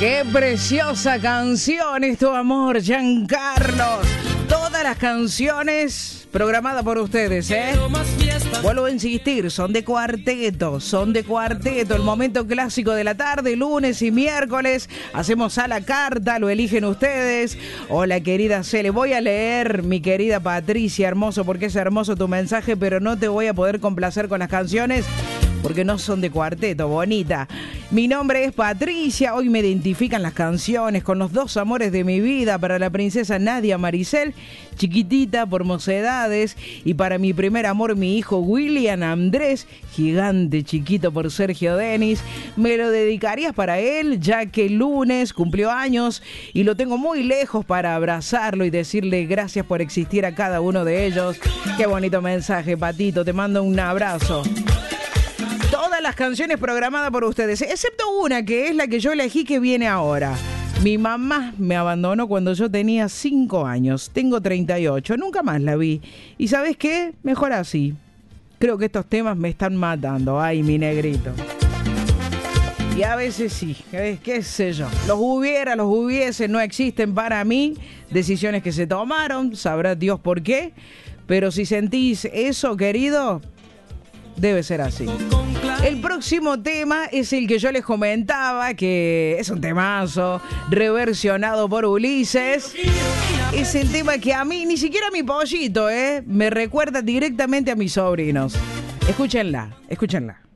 Qué preciosa canción es Tu Amor, Giancarlo. Todas las canciones programadas por ustedes, ¿eh? Vuelvo a insistir, son de cuarteto, El momento clásico de la tarde, lunes y miércoles. Hacemos a la carta, lo eligen ustedes. Hola, querida Cele. Voy a leer, mi querida Patricia, hermoso, porque es hermoso tu mensaje, pero no te voy a poder complacer con las canciones porque no son de cuarteto, bonita. Mi nombre es Patricia, hoy me identifican las canciones con los dos amores de mi vida, para la princesa Nadia Maricel, chiquitita por mocedades, y para mi primer amor, mi hijo William Andrés, gigante chiquito por Sergio Denis. Me lo dedicarías para él, ya que el lunes cumplió años y lo tengo muy lejos para abrazarlo y decirle gracias por existir a cada uno de ellos. Qué bonito mensaje, Patito, te mando un abrazo. Todas las canciones programadas por ustedes, excepto una que es la que yo elegí, que viene ahora. Mi mamá me abandonó cuando yo tenía 5 años. Tengo 38, nunca más la vi. ¿Y sabes qué? Mejor así. Creo que estos temas me están matando. Ay, mi negrito. Y a veces sí, qué sé yo. Los hubiese, no existen para mí. Decisiones que se tomaron, sabrá Dios por qué. Pero si sentís eso, querido, debe ser así. El próximo tema es el que yo les comentaba, que es un temazo, reversionado por Ulises. Es el tema que a mí, ni siquiera a mi pollito, me recuerda directamente a mis sobrinos. Escúchenla.